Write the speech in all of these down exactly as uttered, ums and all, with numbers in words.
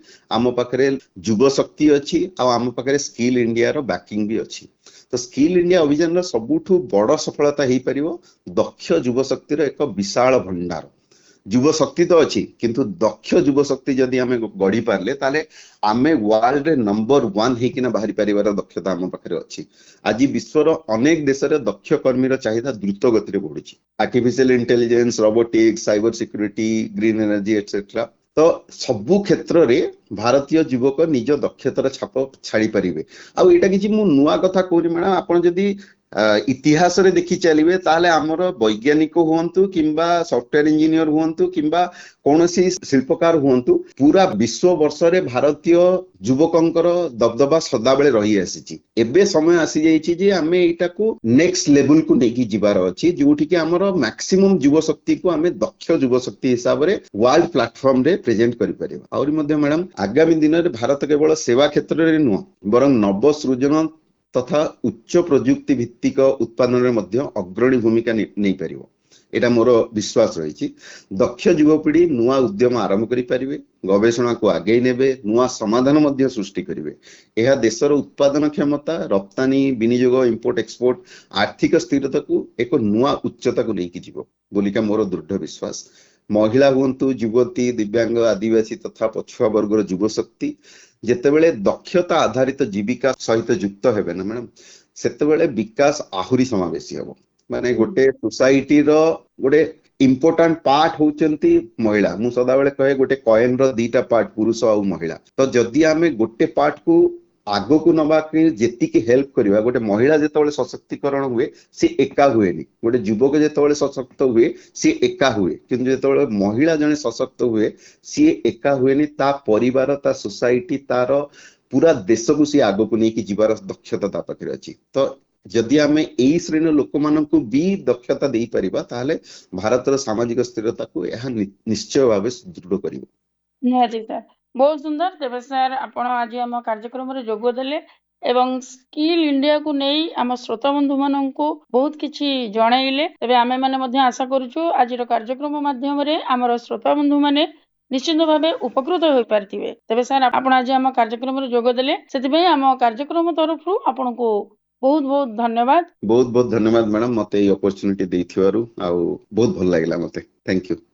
आम पाखे युव शक्ति अच्छी आम पाखे स्किल इंडिया रो बैकिंग भी अच्छी। तो स्किल इंडिया अभियान सबुठु बड़ सफलता हो पार दक्ष युव शक्तिर एक विशाल भंडार। युव शक्ति तो अच्छी किंतु दक्ष युव शक्ति जदि आम गढ़ी पारे ताले आमे वर्ल्ड रे नंबर वन होकिना बाहरी पारिबार दक्षता आम पाखे अच्छी। आज विश्वर अनेक देश में दक्ष कर्मी चाहिदा द्रुत गति बढ़ुची। Artificial intelligence, robotics, cyber security, green energy etcetera. तो सबु क्षेत्र रे भारतीय युवक निज दक्षतार छाप छाड़ी पारिबे। आ एटा किछि मु नुआ कथा कहूनी मैडम, आपण जदि इतिहास रे देखि चलिबे ताले हमर वैज्ञानिक हुअंतु किंबा सॉफ्टवेयर इंजीनियर हुअंतु किंबा कोनोसी शिल्पकार हुअंतु, पूरा विश्व वर्ष रे भारतीय युवकंकर दबदबा सदा बेले रही आसीची। एबे समय आसी जाईची जे आमे एटा को नेक्स्ट लेवल को नेकी जिबार अछि, जोठी कि हमर मैक्सिमम युव शक्ति को आमे दक्ष युव शक्ति हिसाब रे वर्ल्ड प्लेटफॉर्म रे प्रेजेंट करि परिबा। और मध्ये मैडम आगामी दिन रे भारत केवल सेवा क्षेत्र रे नुह बरं नव सृजन तथा उच्च प्रजुक्ति भित्तिक उत्पादन में मध्य अग्रणी भूमिका नहीं पारिबो। एटा मोर विश्वास रही। दक्ष युवपीढ़ी नुआ उद्यम आरंभ करि पारिबे, गवेषणा को आगे नेबे, नुआ समाधान मध्य सृष्टि करिवे। एहा देशर उत्पादन क्षमता, रप्तानी, विनियोग, इंपोर्ट एक्सपोर्ट, आर्थिक स्थिरता को एक नुआ उच्चता को लेकी जीवो बोलिका मोर दृढ़ विश्वास। महिला हुंतु, युवती, दिव्यांग, आदिवासी तथा पछुआ वर्गर युव शक्ति जेतेबेले दक्षता आधारित जीविका सहित युक्त हेबे ना मैडम, सेतेबेले विकास आहुरी समावेशी हबो। माने गोटे सोसाइटी रो गोटे इम्पोर्टेंट पार्ट होचंती महिला। मु सदा बेले कहे गोटे कॉइन रो दीटा पार्ट, पुरुष और महिला। तो जदि आमे गोटे पार्ट को आगो को नबा के जेति के हेल्प करिवा, गोटे महिला जेतेबेले सशक्तिकरण हुए से एका हुएनी, गोटे युवक जेतेबेले सशक्त हुए से एका हुए, किंतु जेतेबेले महिला जने सशक्त हुए सी एका हुएनी, ता परिवार, ता सोसाइटी, तार पूरा देश को सी आगो को नेकी जीवार दक्षता ता पाखे अछि। तो जदि आमे एई श्रेणी लोक मानकु भी दक्षता देई परिबा ताहले भारतर सामाजिक स्थिरता को यह निश्चय भाव दृढ़ करिवो। निहाती सर, बहुत सुंदर। तेबे सर आपण आज आम कार्यक्रम रे जोग देले एवं स्किल इंडिया को नहीं आम श्रोता बंधु माननकु बहुत किछि जणाइले। तेबे आमे माने मध्य आशा करूछु आज कार्यक्रम माध्यम रे आमर श्रोता बंधु माने निश्चित भावे उपकृत होई पारथिबे। तेबे सर आपण आज आम कार्यक्रम रे जोग देले, सेति पई आम कार्यक्रम तरफ रु आपनको बहुत बहुत धन्यवाद। बहुत बहुत धन्यवाद मैडम, मते ई अपॉर्चुनिटी देथिवारु आ बहुत भल लागला मते। Thank you.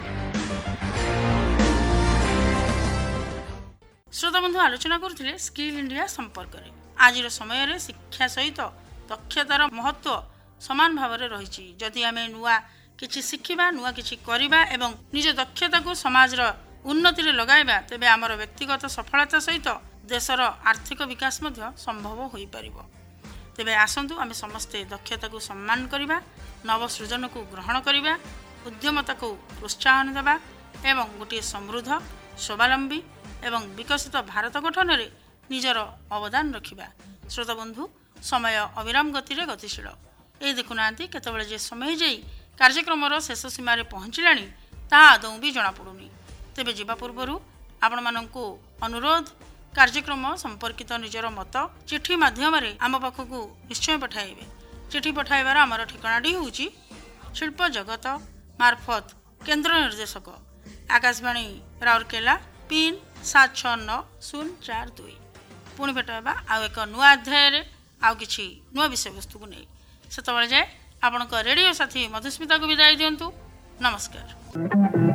श्रोता बंधु आलोचना करथिले स्किल इंडिया संपर्क रे। आज समय रे शिक्षा सहित दक्षतार महत्व समान भाव में रही। जदि आमे नुआ किछि शिखिबा, नुआ किछि करिबा एवं निज दक्षता को समाज रो उन्नति रे लगाइबा, तेबे हमर व्यक्तिगत सफलता सहित देशर आर्थिक विकास मध्य संभव होई परिबो। तेबे आसंतु आमे समस्ते दक्षता को सम्मान करिबा, नव सृजन को ग्रहण करिबा, उद्यमता को प्रोत्साहन देबा एवं गोटे समृद्ध, स्वावलंबी एवं विकसित भारत गठन रे निजर अवदान रखिबा। श्रोता बंधु, समय अविराम गति रे गतिशील। ए देखुनांती केतबेले जे समय जाई कार्यक्रम रो शेष सीमा रे पहुंचिलानी ता आदौ भी जणा पडुनी। तेबे जीवा पूर्वरु आपण माननकु अनुरोध, कार्यक्रम संपर्कित निजर मत चिठी माध्यम रे आम पाखकु निश्चय पठाइबे। चिठी पठाइबार आमर ठिकानाटी होउची शिल्प जगत मार्फत केंद्र निर्देशक आकाशवाणी राउरकेला पिन सात छः नौ शून्य चार दुई। पुणी भेटाइबा आउ एक नुआ अध्याय रे आउ किछि नुआ विषय वस्तु को नहीं। सेतबेले जाए आपनक रेडियो साथी मधुस्मिता को विदाय दियंतु। नमस्कार।